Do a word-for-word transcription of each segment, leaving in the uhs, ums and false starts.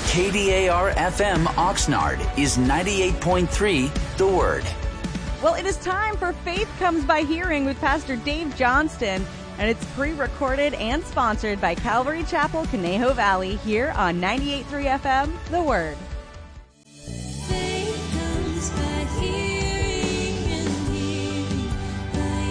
K D A R F M Oxnard is ninety-eight point three The Word. Well, it is time for Faith Comes by Hearing with Pastor Dave Johnston, and it's pre-recorded and sponsored by Calvary Chapel, Conejo Valley, here on ninety-eight point three F M The Word. Faith comes by hearing and hearing by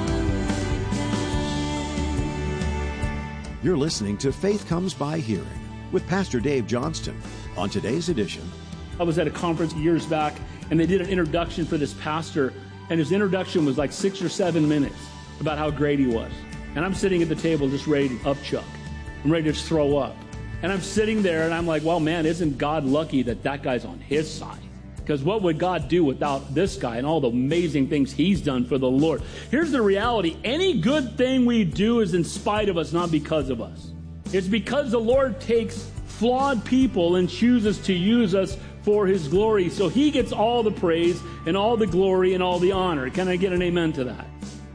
your word, God. You're listening to Faith Comes by Hearing with Pastor Dave Johnston. On today's edition, I was at a conference years back, and they did an introduction for this pastor, and his introduction was like six or seven minutes about how great he was. And I'm sitting at the table just ready to upchuck. I'm ready to just throw up. And I'm sitting there, and I'm like, well, man, isn't God lucky that that guy's on his side? Because what would God do without this guy and all the amazing things he's done for the Lord? Here's the reality. Any good thing we do is in spite of us, not because of us. It's because the Lord takes flawed people and chooses to use us for his glory. So he gets all the praise and all the glory and all the honor. Can I get an amen to that?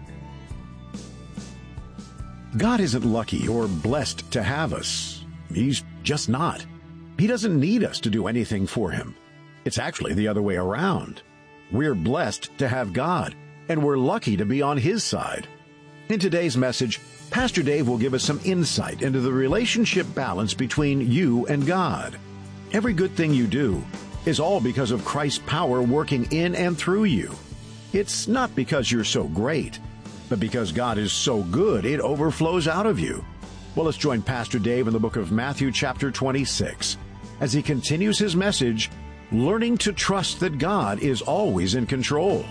God isn't lucky or blessed to have us. He's just not. He doesn't need us to do anything for him. It's actually the other way around. We're blessed to have God, and we're lucky to be on his side. In today's message, Pastor Dave will give us some insight into the relationship balance between you and God. Every good thing you do is all because of Christ's power working in and through you. It's not because you're so great, but because God is so good, it overflows out of you. Well, let's join Pastor Dave in the book of Matthew chapter twenty-six as he continues his message, learning to trust that God is always in control.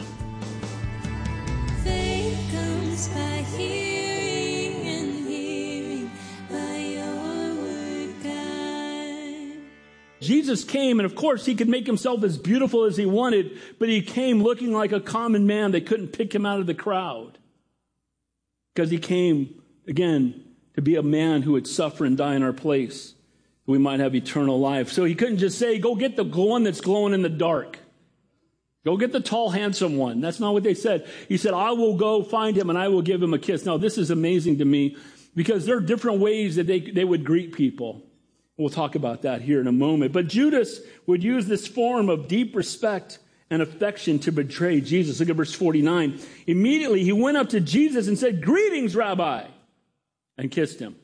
Faith comes by hearing and hearing by your word, God. Jesus came, and of course, he could make himself as beautiful as he wanted, but he came looking like a common man. They couldn't pick him out of the crowd because he came, again, to be a man who would suffer and die in our place. We might have eternal life. So he couldn't just say, go get the one that's glowing in the dark. Go get the tall, handsome one. That's not what they said. He said, I will go find him and I will give him a kiss. Now, this is amazing to me because there are different ways that they, they would greet people. We'll talk about that here in a moment. But Judas would use this form of deep respect and affection to betray Jesus. Look at verse forty-nine. Immediately, he went up to Jesus and said, greetings, Rabbi, and kissed him.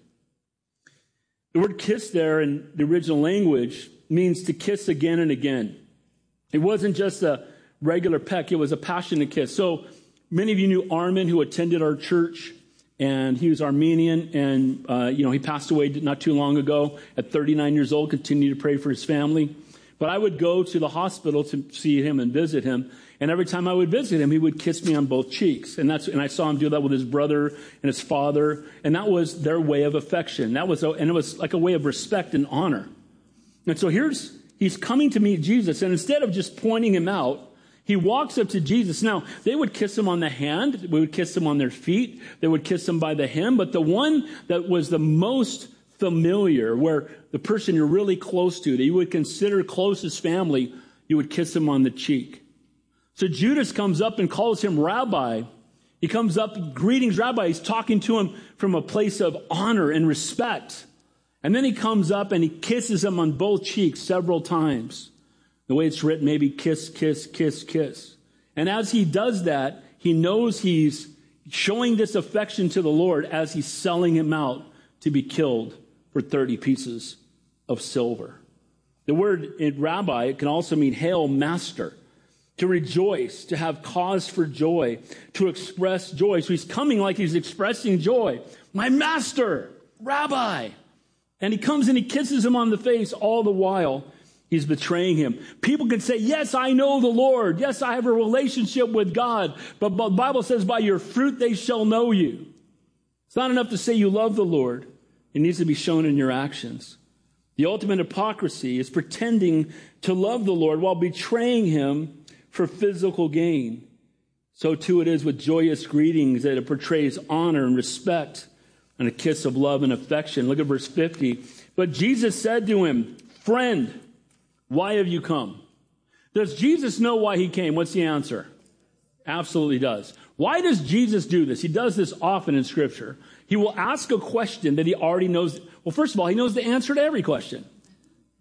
The word kiss there in the original language means to kiss again and again. It wasn't just a regular peck. It was a passionate kiss. So many of you knew Armin, who attended our church, and he was Armenian, and uh, you know he passed away not too long ago at thirty-nine years old. Continued to pray for his family. But I would go to the hospital to see him and visit him, and every time I would visit him, he would kiss me on both cheeks. And that's and I saw him do that with his brother and his father, and that was their way of affection. That was a, and it was like a way of respect and honor. And so here's he's coming to meet Jesus, and instead of just pointing him out, he walks up to Jesus. Now, they would kiss him on the hand. We would kiss him on their feet. They would kiss him by the hem. But the one that was the most familiar, where the person you're really close to, that you would consider closest family, you would kiss him on the cheek. So Judas comes up and calls him Rabbi. He comes up, greetings, Rabbi. He's talking to him from a place of honor and respect. And then he comes up and he kisses him on both cheeks several times. The way it's written, maybe kiss, kiss, kiss, kiss. And as he does that, he knows he's showing this affection to the Lord as he's selling him out to be killed for thirty pieces of silver. The word in rabbi, it can also mean hail, master. To rejoice, to have cause for joy, to express joy. So he's coming like he's expressing joy. My master, Rabbi. And he comes and he kisses him on the face all the while he's betraying him. People can say, yes, I know the Lord. Yes, I have a relationship with God. But the Bible says, by your fruit they shall know you. It's not enough to say you love the Lord. It needs to be shown in your actions. The ultimate hypocrisy is pretending to love the Lord while betraying him for physical gain. So too it is with joyous greetings, that it portrays honor and respect and a kiss of love and affection. Look at verse fifty. But Jesus said to him, friend, why have you come? Does Jesus know why he came? What's the answer? Absolutely does. Why does Jesus do this? He does this often in Scripture. He will ask a question that he already knows. Well, first of all, he knows the answer to every question.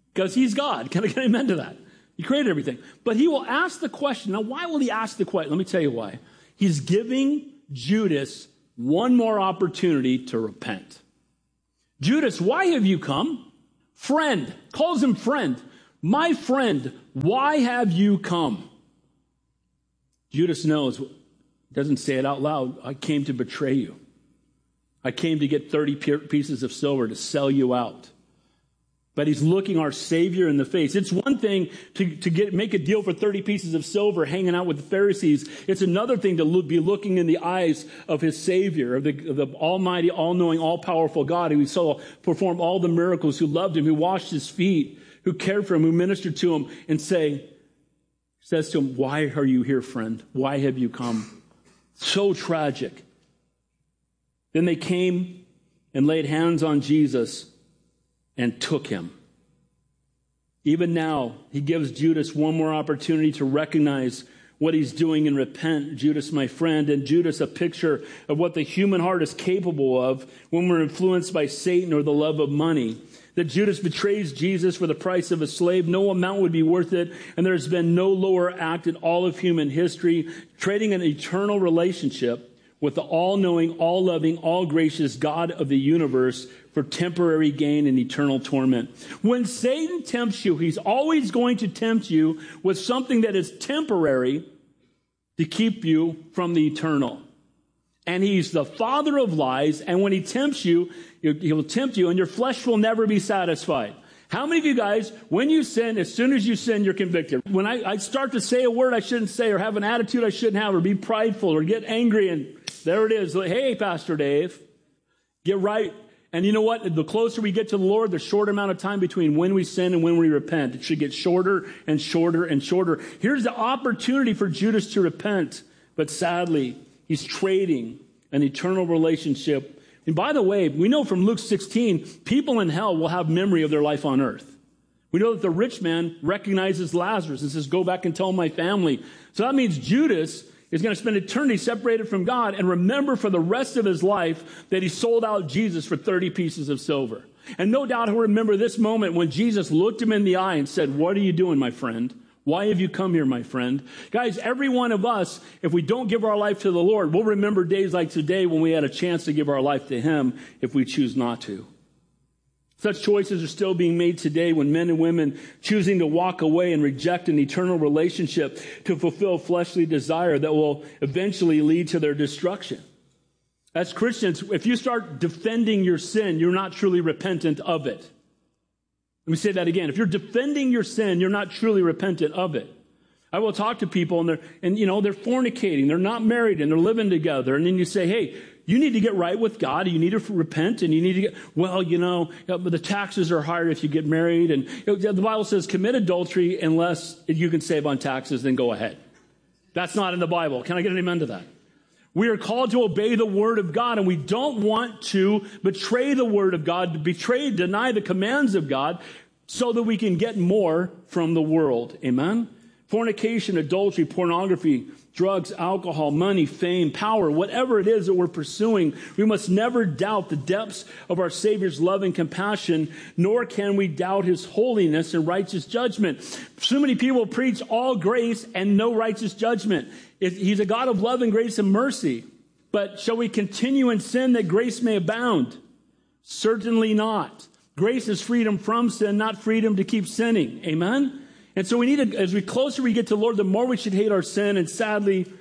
because he's God. Can I get amen to that? He created everything. But he will ask the question. Now, why will he ask the question? Let me tell you why. He's giving Judas one more opportunity to repent. Judas, why have you come? Friend, calls him friend. My friend, why have you come? Judas knows, doesn't say it out loud. I came to betray you. I came to get thirty pieces of silver to sell you out. But he's looking our Savior in the face. It's one thing to, to get make a deal for thirty pieces of silver hanging out with the Pharisees. It's another thing to look, be looking in the eyes of his Savior, of the, of the almighty, all-knowing, all-powerful God who he saw perform all the miracles, who loved him, who washed his feet, who cared for him, who ministered to him, and say, says to him, why are you here, friend? Why have you come? So tragic. Then they came and laid hands on Jesus and took him. Even now, he gives Judas one more opportunity to recognize what he's doing and repent. Judas, my friend, and Judas, a picture of what the human heart is capable of when we're influenced by Satan or the love of money. That Judas betrays Jesus for the price of a slave. No amount would be worth it. And there's been no lower act in all of human history, trading an eternal relationship with the all-knowing, all-loving, all-gracious God of the universe for temporary gain and eternal torment. When Satan tempts you, he's always going to tempt you with something that is temporary to keep you from the eternal. And he's the father of lies, and when he tempts you, he will tempt you, and your flesh will never be satisfied. How many of you guys, when you sin, as soon as you sin, you're convicted? When I, I start to say a word I shouldn't say, or have an attitude I shouldn't have, or be prideful, or get angry, and there it is. Like, hey, Pastor Dave, get right. And you know what? The closer we get to the Lord, the shorter amount of time between when we sin and when we repent. It should get shorter and shorter and shorter. Here's the opportunity for Judas to repent. But sadly, he's trading an eternal relationship. And by the way, we know from Luke sixteen, people in hell will have memory of their life on earth. We know that the rich man recognizes Lazarus and says, go back and tell my family. So that means Judas is going to spend eternity separated from God and remember for the rest of his life that he sold out Jesus for thirty pieces of silver. And no doubt he'll remember this moment when Jesus looked him in the eye and said, what are you doing, my friend? Why have you come here, my friend? Guys, every one of us, if we don't give our life to the Lord, we'll remember days like today when we had a chance to give our life to him if we choose not to. Such choices are still being made today when men and women choosing to walk away and reject an eternal relationship to fulfill fleshly desire that will eventually lead to their destruction. As Christians, if you start defending your sin, you're not truly repentant of it. Let me say that again. If you're defending your sin, you're not truly repentant of it. I will talk to people and they're, and you know, they're fornicating, they're not married and they're living together. And then you say, hey, you need to get right with God. You need to repent and you need to get, well, you know, the taxes are higher if you get married. And the Bible says commit adultery unless you can save on taxes, then go ahead. That's not in the Bible. Can I get an amen to that? We are called to obey the word of God, and we don't want to betray the word of God, to betray, deny the commands of God so that we can get more from the world. Amen? Fornication, adultery, pornography, drugs, alcohol, money, fame, power, whatever it is that we're pursuing, we must never doubt the depths of our Savior's love and compassion, nor can we doubt his holiness and righteous judgment. So many people preach all grace and no righteous judgment. He's a God of love and grace and mercy. But shall we continue in sin that grace may abound? Certainly not. Grace is freedom from sin, not freedom to keep sinning. Amen? And so we need to, as we closer we get to the Lord, the more we should hate our sin. And sadly,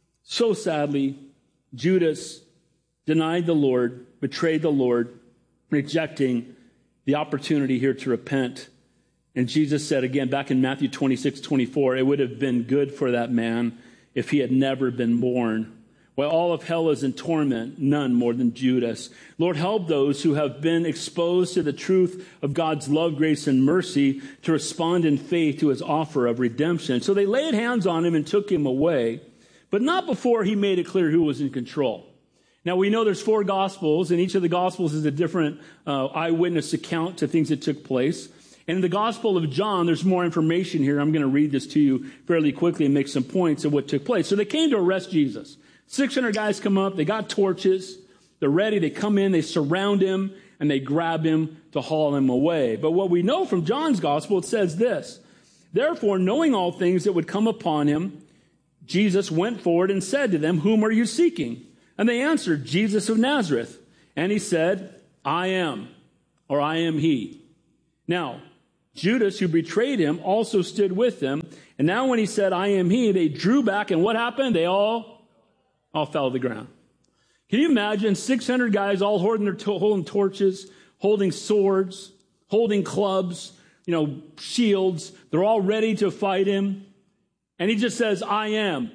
so sadly, Judas denied the Lord, betrayed the Lord, rejecting the opportunity here to repent. And Jesus said again, back in Matthew twenty-six, twenty-four, it would have been good for that man if he had never been born. While all of hell is in torment, none more than Judas. Lord, help those who have been exposed to the truth of God's love, grace, and mercy to respond in faith to his offer of redemption. So they laid hands on him and took him away, but not before he made it clear who was in control. Now, we know there's four Gospels, and each of the Gospels is a different uh, eyewitness account to things that took place. And in the Gospel of John, there's more information here. I'm going to read this to you fairly quickly and make some points of what took place. So they came to arrest Jesus. six hundred guys come up. They got torches. They're ready. They come in. They surround him. and they grab him to haul him away. But what we know from John's gospel, it says this: therefore, knowing all things that would come upon him, Jesus went forward and said to them, whom are you seeking? And they answered, Jesus of Nazareth. And he said, I am, or I am he. Now, Judas, who betrayed him, also stood with them. And now when he said, I am he, they drew back. And what happened? They all, all fell to the ground. Can you imagine six hundred guys all holding their to- holding torches, holding swords, holding clubs, you know, shields. They're all ready to fight him. And he just says, I am.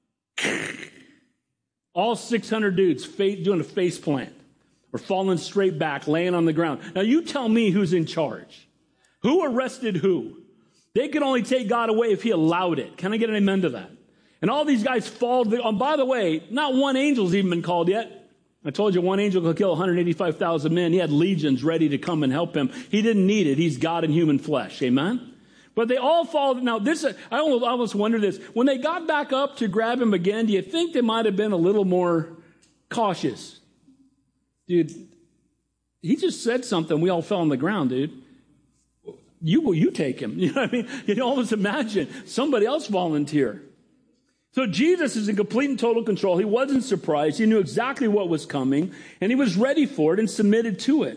All six hundred dudes doing a face plant or falling straight back, laying on the ground. Now you tell me who's in charge. Who arrested who? They could only take God away if he allowed it. Can I get an amen to that? And all these guys fall. Oh, by the way, not one angel's even been called yet. I told you one angel could kill one hundred eighty-five thousand men. He had legions ready to come and help him. He didn't need it. He's God in human flesh. Amen? But they all fall. Now, this, I almost, I almost wonder this. When they got back up to grab him again, do you think they might have been a little more cautious? Dude, he just said something. We all fell on the ground, dude. You, you take him. You know what I mean? You can almost imagine somebody else volunteer. So Jesus is in complete and total control. He wasn't surprised. He knew exactly what was coming, and he was ready for it and submitted to it.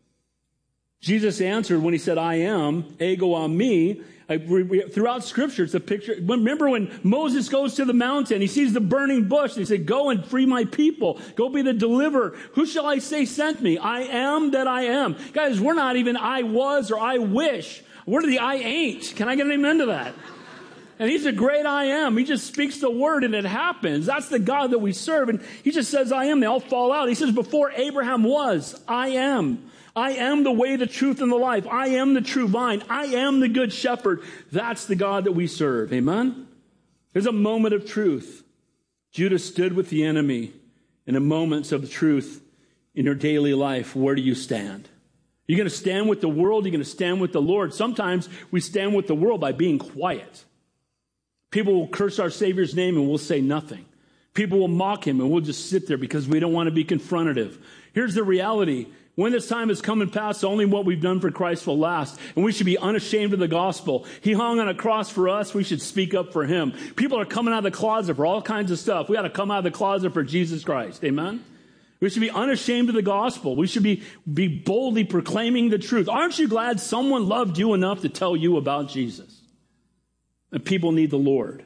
Jesus answered when he said, I am, ego on me. I, we, we, throughout Scripture, it's a picture. Remember when Moses goes to the mountain, he sees the burning bush. He said, go and free my people. Go be the deliverer. Who shall I say sent me? I am that I am. Guys, we're not even I was or I wish. We're the I ain't. Can I get an amen to that? And he's a great I am. He just speaks the word and it happens. That's the God that we serve. And he just says, I am. They all fall out. He says, before Abraham was, I am. I am the way, the truth, and the life. I am the true vine. I am the good shepherd. That's the God that we serve. Amen? There's a moment of truth. Judas stood with the enemy in a moment of truth in your daily life. Where do you stand? You're going to stand with the world. You're going to stand with the Lord. Sometimes we stand with the world by being quiet. People will curse our Savior's name and we'll say nothing. People will mock him and we'll just sit there because we don't want to be confrontative. Here's the reality. When this time has come and passed, only what we've done for Christ will last. And we should be unashamed of the gospel. He hung on a cross for us. We should speak up for him. People are coming out of the closet for all kinds of stuff. We got to come out of the closet for Jesus Christ. Amen? We should be unashamed of the gospel. We should be, be boldly proclaiming the truth. Aren't you glad someone loved you enough to tell you about Jesus? And people need the Lord.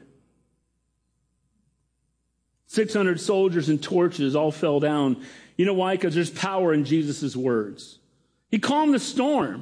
six hundred soldiers and torches all fell down. You know why? Because there's power in Jesus' words. He calmed the storm.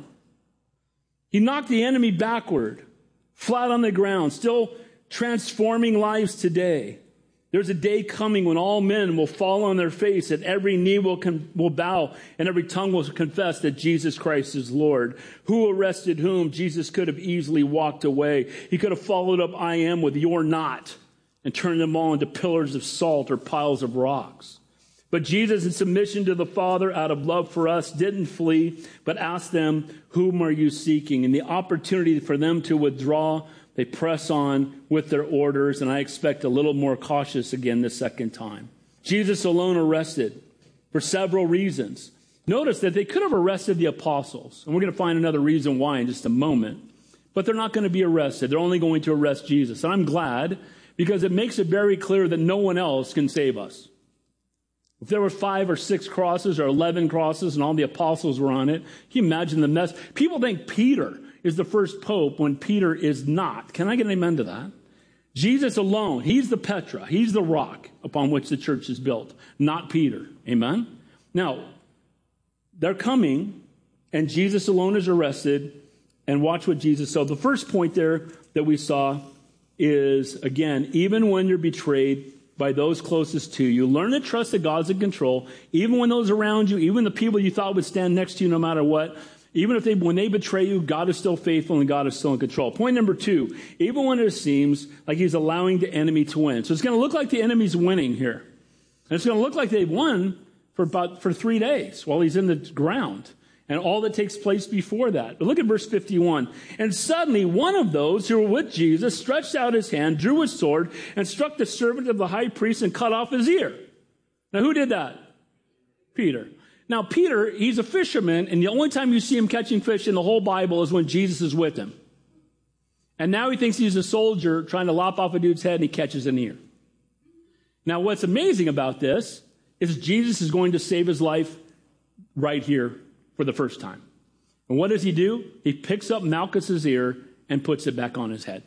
He knocked the enemy backward, flat on the ground, still transforming lives today. There's a day coming when all men will fall on their face, and every knee will, con- will bow, and every tongue will confess that Jesus Christ is Lord. Who arrested whom? Jesus could have easily walked away. He could have followed up I am with you're not and turned them all into pillars of salt or piles of rocks. But Jesus, in submission to the Father, out of love for us, didn't flee, but asked them, whom are you seeking? And the opportunity for them to withdraw, they press on with their orders, and I expect a little more cautious again the second time. Jesus alone arrested for several reasons. Notice that they could have arrested the apostles, and we're going to find another reason why in just a moment. But they're not going to be arrested. They're only going to arrest Jesus. And I'm glad, because it makes it very clear that no one else can save us. If there were five or six crosses or eleven crosses and all the apostles were on it, can you imagine the mess? People think Peter is the first pope when Peter is not. Can I get an amen to that? Jesus alone, he's the Petra. He's the rock upon which the church is built, not Peter. Amen? Now, they're coming, and Jesus alone is arrested, and watch what Jesus said. The first point there that we saw is, again, even when you're betrayed by those closest to you, learn to trust that God's in control, even when those around you, even the people you thought would stand next to you no matter what, even if they, when they betray you, God is still faithful and God is still in control. Point number two, even when it seems like he's allowing the enemy to win. So it's going to look like the enemy's winning here. And it's going to look like they've won for about, for three days while he's in the ground. And all that takes place before that. But look at verse fifty-one. And suddenly one of those who were with Jesus stretched out his hand, drew his sword, and struck the servant of the high priest and cut off his ear. Now who did that? Peter. Now, Peter, he's a fisherman, and the only time you see him catching fish in the whole Bible is when Jesus is with him. And now he thinks he's a soldier trying to lop off a dude's head, and he catches an ear. Now, what's amazing about this is Jesus is going to save his life right here for the first time. And what does he do? He picks up Malchus's ear and puts it back on his head.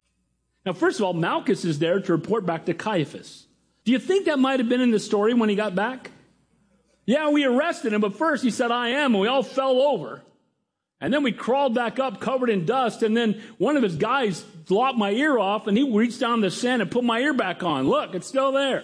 Now, first of all, Malchus is there to report back to Caiaphas. Do you think that might have been in the story when he got back? Yeah, we arrested him, but first he said, I am, and we all fell over. And then we crawled back up covered in dust, and then one of his guys lopped my ear off, and he reached down the sand and put my ear back on. Look, it's still there.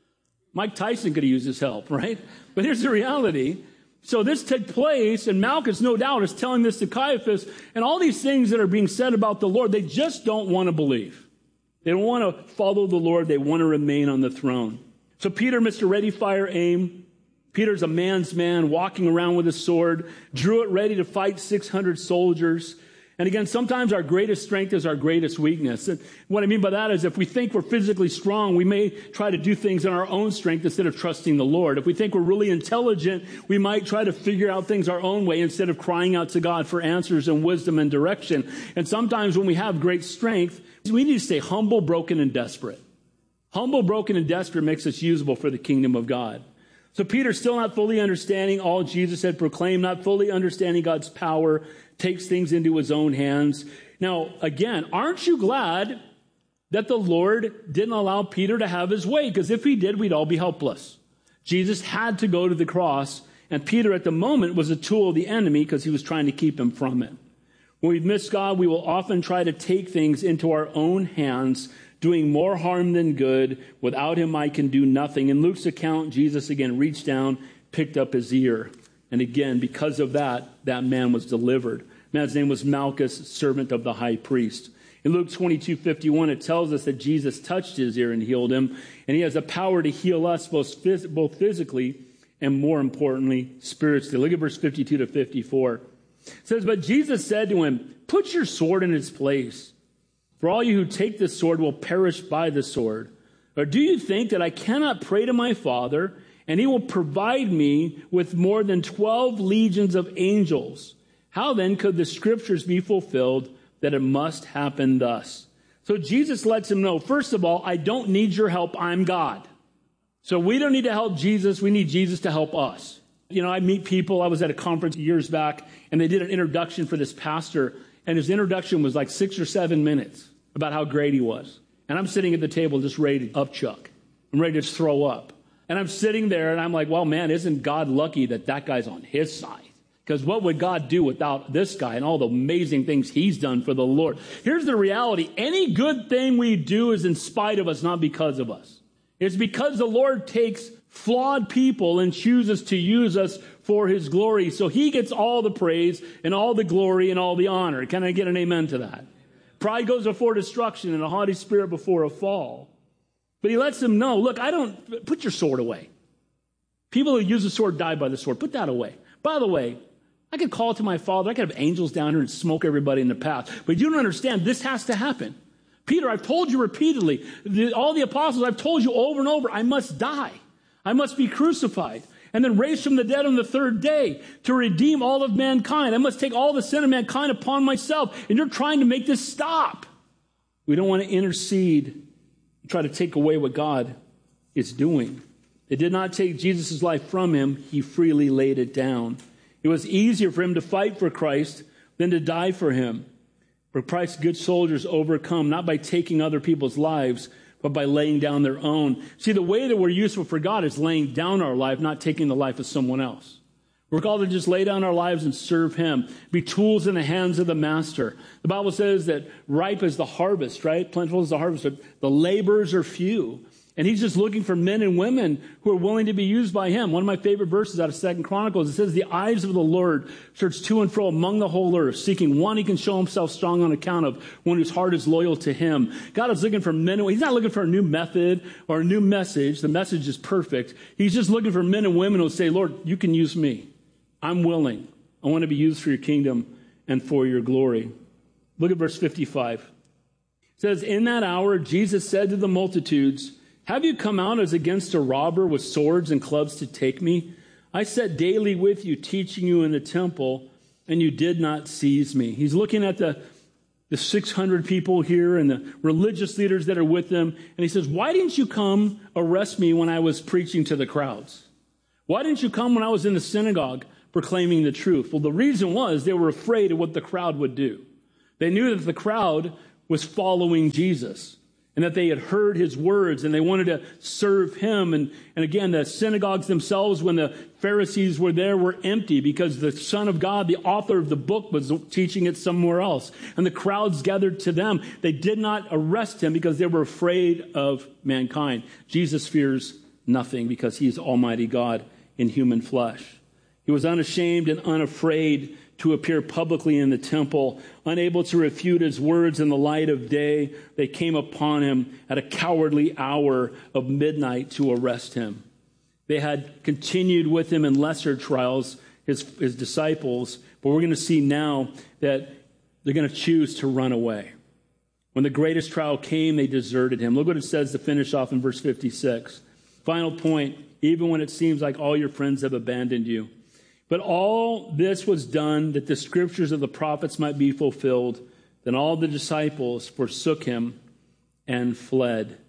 Mike Tyson could have used his help, right? But here's the reality. So this took place, and Malchus, no doubt, is telling this to Caiaphas, and all these things that are being said about the Lord, they just don't want to believe. They don't want to follow the Lord. They want to remain on the throne. So Peter, Mister Ready, Fire, Aim. Peter's a man's man walking around with a sword, drew it ready to fight six hundred soldiers. And again, sometimes our greatest strength is our greatest weakness. And what I mean by that is if we think we're physically strong, we may try to do things in our own strength instead of trusting the Lord. If we think we're really intelligent, we might try to figure out things our own way instead of crying out to God for answers and wisdom and direction. And sometimes when we have great strength, we need to stay humble, broken, and desperate. Humble, broken, and desperate makes us usable for the kingdom of God. So Peter's still not fully understanding all Jesus had proclaimed, not fully understanding God's power, takes things into his own hands. Now, again, aren't you glad that the Lord didn't allow Peter to have his way? Because if he did, we'd all be helpless. Jesus had to go to the cross, and Peter at the moment was a tool of the enemy because he was trying to keep him from it. When we've missed God, we will often try to take things into our own hands, doing more harm than good. Without him, I can do nothing. In Luke's account, Jesus again reached down, picked up his ear. And again, because of that, that man was delivered. The man's name was Malchus, servant of the high priest. In Luke twenty-two fifty-one, it tells us that Jesus touched his ear and healed him. And he has the power to heal us both, phys- both physically and, more importantly, spiritually. Look at verse fifty-two to fifty-four. It says, but Jesus said to him, put your sword in its place. For all you who take this sword will perish by the sword. Or do you think that I cannot pray to my Father, and he will provide me with more than twelve legions of angels? How then could the scriptures be fulfilled that it must happen thus? So Jesus lets him know, first of all, I don't need your help. I'm God. So we don't need to help Jesus. We need Jesus to help us. You know, I meet people. I was at a conference years back, and they did an introduction for this pastor. And his introduction was like six or seven minutes about how great he was. And I'm sitting at the table just ready to upchuck. I'm ready to just throw up. And I'm sitting there and I'm like, well, man, isn't God lucky that that guy's on his side? Because what would God do without this guy and all the amazing things he's done for the Lord? Here's the reality. Any good thing we do is in spite of us, not because of us. It's because the Lord takes flawed people and chooses to use us for his glory. So he gets all the praise and all the glory and all the honor. Can I get an amen to that? Pride goes before destruction and a haughty spirit before a fall. But he lets them know, look, I don't, put your sword away. People who use the sword die by the sword. Put that away. By the way, I could call to my Father. I could have angels down here and smoke everybody in the path. But you don't understand, this has to happen. Peter, I've told you repeatedly, the, all the apostles, I've told you over and over, I must die. I must be crucified and then raised from the dead on the third day to redeem all of mankind. I must take all the sin of mankind upon myself. And you're trying to make this stop. We don't want to intercede, try to take away what God is doing. It did not take Jesus' life from him. He freely laid it down. It was easier for him to fight for Christ than to die for him. For Christ's good soldiers overcome, not by taking other people's lives, but by laying down their own. See, the way that we're useful for God is laying down our life, not taking the life of someone else. We're called to just lay down our lives and serve him, be tools in the hands of the master. The Bible says that ripe is the harvest, right? Plentiful is the harvest, but the laborers are few. And he's just looking for men and women who are willing to be used by him. One of my favorite verses out of Second Chronicles, it says, the eyes of the Lord search to and fro among the whole earth, seeking one he can show himself strong on account of, one whose heart is loyal to him. God is looking for men and he's not looking for a new method or a new message. The message is perfect. He's just looking for men and women who say, Lord, you can use me. I'm willing. I want to be used for your kingdom and for your glory. Look at verse fifty-five. It says, in that hour, Jesus said to the multitudes, have you come out as against a robber with swords and clubs to take me? I sat daily with you, teaching you in the temple, and you did not seize me. He's looking at the, the six hundred people here and the religious leaders that are with them, and he says, why didn't you come arrest me when I was preaching to the crowds? Why didn't you come when I was in the synagogue proclaiming the truth? Well, the reason was they were afraid of what the crowd would do. They knew that the crowd was following Jesus and that they had heard his words and they wanted to serve him. And, and again, the synagogues themselves, when the Pharisees were there, were empty because the Son of God, the author of the book, was teaching it somewhere else. And the crowds gathered to them. They did not arrest him because they were afraid of mankind. Jesus fears nothing because he is Almighty God in human flesh. He was unashamed and unafraid to appear publicly in the temple, unable to refute his words in the light of day. They came upon him at a cowardly hour of midnight to arrest him. They had continued with him in lesser trials, his, his disciples, but we're going to see now that they're going to choose to run away. When the greatest trial came, they deserted him. Look what it says to finish off in verse fifty-six. Final point, even when it seems like all your friends have abandoned you. But all this was done that the scriptures of the prophets might be fulfilled. Then all the disciples forsook him and fled.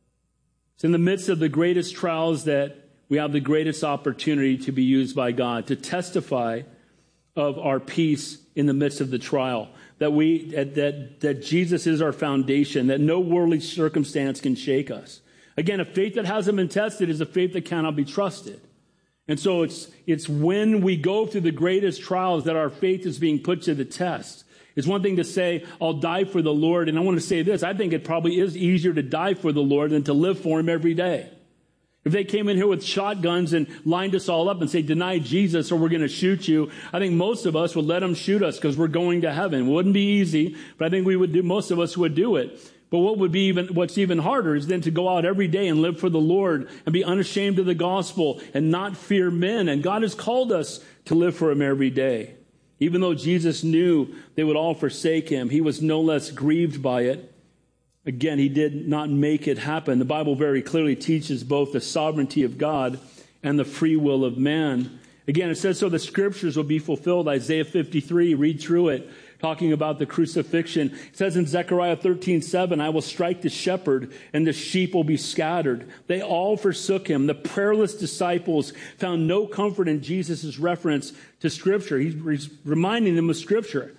It's in the midst of the greatest trials that we have the greatest opportunity to be used by God, to testify of our peace in the midst of the trial, that we that that, that Jesus is our foundation, that no worldly circumstance can shake us. Again, a faith that hasn't been tested is a faith that cannot be trusted. And so it's it's when we go through the greatest trials that our faith is being put to the test. It's one thing to say, I'll die for the Lord. And I want to say this, I think it probably is easier to die for the Lord than to live for him every day. If they came in here with shotguns and lined us all up and say, deny Jesus or we're going to shoot you, I think most of us would let them shoot us because we're going to heaven. It wouldn't be easy, but I think we would do, most of us would do it. But what would be even, what's even harder is then to go out every day and live for the Lord and be unashamed of the gospel and not fear men. And God has called us to live for him every day. Even though Jesus knew they would all forsake him, he was no less grieved by it. Again, he did not make it happen. The Bible very clearly teaches both the sovereignty of God and the free will of man. Again, it says, so the scriptures will be fulfilled. Isaiah fifty-three, read through it, talking about the crucifixion. It says in Zechariah thirteen seven, I will strike the shepherd and the sheep will be scattered. They all forsook him. The prayerless disciples found no comfort in Jesus' reference to scripture. He's reminding them of scripture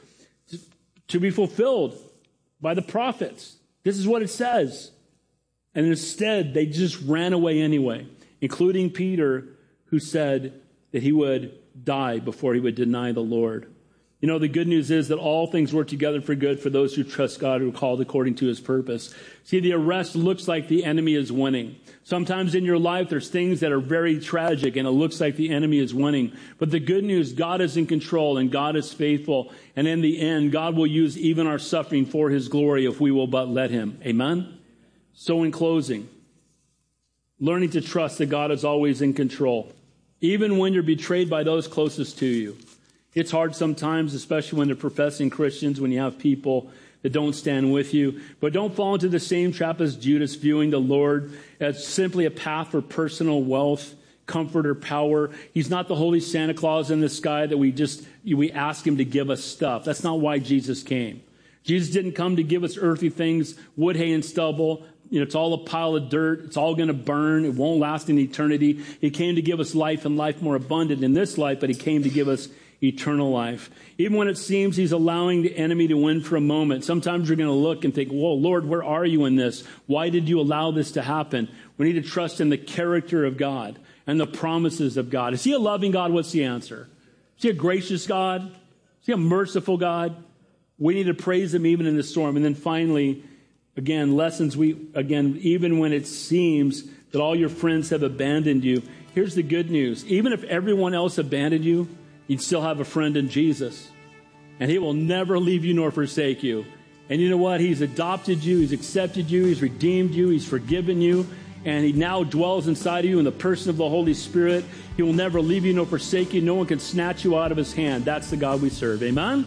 to be fulfilled by the prophets. This is what it says. And instead, they just ran away anyway, including Peter, who said that he would die before he would deny the Lord. You know, the good news is that all things work together for good for those who trust God, who are called according to his purpose. See, the arrest looks like the enemy is winning. Sometimes in your life, there's things that are very tragic and it looks like the enemy is winning. But the good news, God is in control and God is faithful. And in the end, God will use even our suffering for his glory if we will but let him. Amen? So in closing, learning to trust that God is always in control, even when you're betrayed by those closest to you. It's hard sometimes, especially when they're professing Christians, when you have people that don't stand with you. But don't fall into the same trap as Judas, viewing the Lord as simply a path for personal wealth, comfort, or power. He's not the holy Santa Claus in the sky that we just, we ask him to give us stuff. That's not why Jesus came. Jesus didn't come to give us earthly things, wood, hay, and stubble. You know, it's all a pile of dirt. It's all going to burn. It won't last in eternity. He came to give us life and life more abundant in this life, but he came to give us eternal life. Even when it seems he's allowing the enemy to win for a moment, sometimes you're going to look and think, whoa, Lord, where are you in this? Why did you allow this to happen? We need to trust in the character of God and the promises of God. Is he a loving God? What's the answer? Is he a gracious God? Is he a merciful God? We need to praise him even in the storm. And then finally, again, lessons we, again, even when it seems that all your friends have abandoned you, here's the good news. Even if everyone else abandoned you, you'd still have a friend in Jesus. And he will never leave you nor forsake you. And you know what? He's adopted you. He's accepted you. He's redeemed you. He's forgiven you. And he now dwells inside of you in the person of the Holy Spirit. He will never leave you nor forsake you. No one can snatch you out of his hand. That's the God we serve. Amen?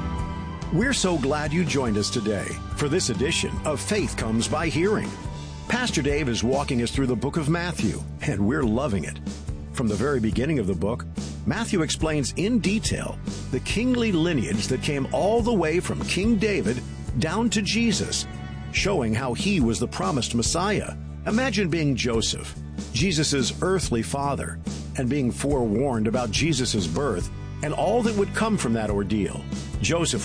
We're so glad you joined us today for this edition of Faith Comes by Hearing. Pastor Dave is walking us through the book of Matthew, and we're loving it. From the very beginning of the book, Matthew explains in detail the kingly lineage that came all the way from King David down to Jesus, showing how he was the promised Messiah. Imagine being Joseph, Jesus' earthly father, and being forewarned about Jesus' birth and all that would come from that ordeal. Joseph